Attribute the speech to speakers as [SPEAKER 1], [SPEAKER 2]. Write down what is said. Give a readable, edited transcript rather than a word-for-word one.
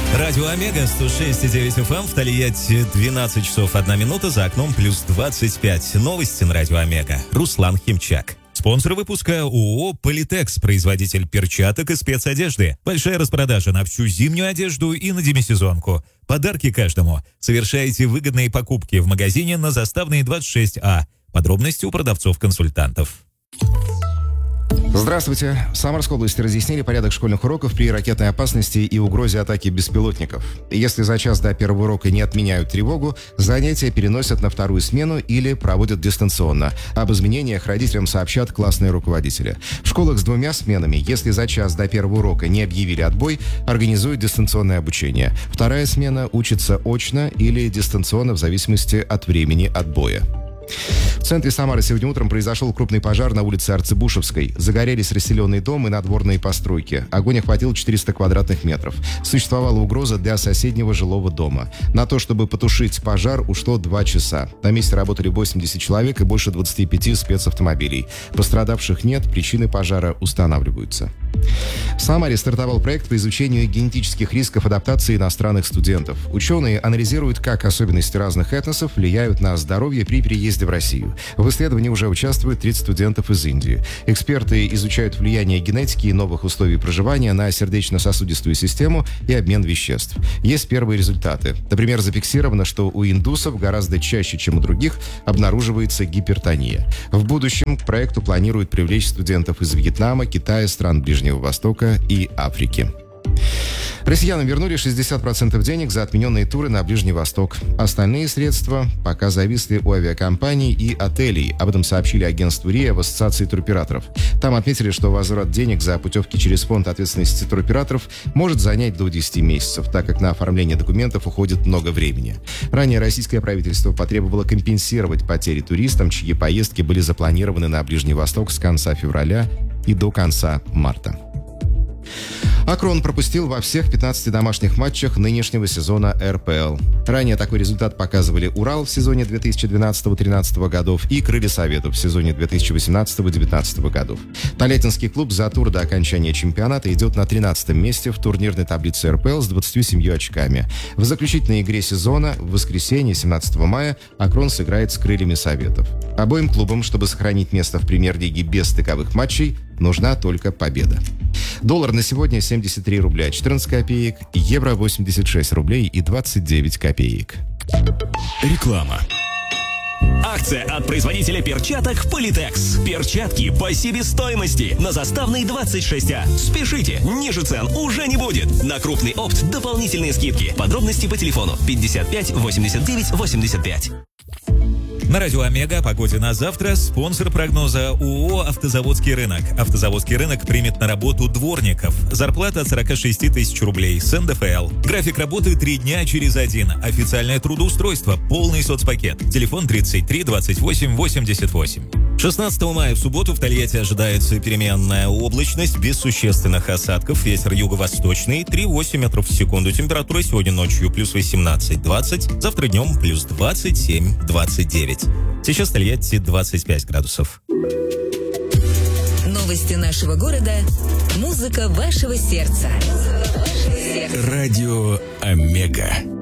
[SPEAKER 1] Радио Омега 106,9 FM в Тольятти 12 часов 1 минута, за окном плюс 25. Новости на Радио Омега. Руслан Химчак. Спонсор выпуска ООО «Политекс», производитель перчаток и спецодежды. Большая распродажа на всю зимнюю одежду и на демисезонку. Подарки каждому. Совершайте выгодные покупки в магазине на Заставной 26А. Подробности у продавцов-консультантов.
[SPEAKER 2] Здравствуйте. В Самарской области разъяснили порядок школьных уроков при ракетной опасности и угрозе атаки беспилотников. Если за час до первого урока не отменяют тревогу, занятия переносят на вторую смену или проводят дистанционно. Об изменениях родителям сообщат классные руководители. В школах с 2 сменами, если за час до первого урока не объявили отбой, организуют дистанционное обучение. Вторая смена учится очно или дистанционно в зависимости от времени отбоя. В центре Самары сегодня утром произошел крупный пожар на улице Арцебушевской. Загорелись расселенный дом и надворные постройки. Огонь охватил 400 квадратных метров. Существовала угроза для соседнего жилого дома. На то, чтобы потушить пожар, ушло 2 часа. На месте работали 80 человек и больше 25 спецавтомобилей. Пострадавших нет, причины пожара устанавливаются. В Самаре стартовал проект по изучению генетических рисков адаптации иностранных студентов. Ученые анализируют, как особенности разных этносов влияют на здоровье при переезде в Россию. В исследовании уже участвуют 30 студентов из Индии. Эксперты изучают влияние генетики и новых условий проживания на сердечно-сосудистую систему и обмен веществ. Есть первые результаты. Например, зафиксировано, что у индусов гораздо чаще, чем у других, обнаруживается гипертония. В будущем к проекту планируют привлечь студентов из Вьетнама, Китая, стран Ближнего Востока и Африки. Россиянам вернули 60% денег за отмененные туры на Ближний Восток. Остальные средства пока зависли у авиакомпаний и отелей. Об этом сообщили агентству РИА в Ассоциации туроператоров. Там отметили, что возврат денег за путевки через фонд ответственности туроператоров может занять до 10 месяцев, так как на оформление документов уходит много времени. Ранее российское правительство потребовало компенсировать потери туристам, чьи поездки были запланированы на Ближний Восток с конца февраля и до конца марта. Акрон пропустил во всех 15 домашних матчах нынешнего сезона РПЛ. Ранее такой результат показывали Урал в сезоне 2012-2013 годов и Крылья Советов в сезоне 2018-2019 годов. Тольяттинский клуб за тур до окончания чемпионата идет на 13-м месте в турнирной таблице РПЛ с 27 очками. В заключительной игре сезона в воскресенье, 17 мая, Акрон сыграет с Крыльями Советов. Обоим клубам, чтобы сохранить место в премьер-лиге без стыковых матчей, нужна только победа. Доллар на сегодня 73 рубля 14 копеек, евро 86 рублей и 29 копеек.
[SPEAKER 3] Реклама. Акция от производителя перчаток «Политекс». Перчатки по себестоимости на Заставной 26А. Спешите, ниже цен уже не будет. На крупный опт дополнительные скидки. Подробности по телефону 55 89 85.
[SPEAKER 1] На Радио Омега о погоде на завтра. Спонсор прогноза ООО «Автозаводский рынок». Автозаводский рынок примет на работу дворников. Зарплата от 46 тысяч рублей с НДФЛ. График работы 3 дня через 1. Официальное трудоустройство. Полный соцпакет. Телефон 33 28 88. 16 мая в субботу в Тольятти ожидается переменная облачность без существенных осадков. Ветер юго-восточный 3,8 метров в секунду. Температура сегодня ночью плюс 18-20. Завтра днем плюс 27-29. Сейчас в Тольятти 25 градусов.
[SPEAKER 4] Новости нашего города. Музыка вашего сердца.
[SPEAKER 3] Радио Омега.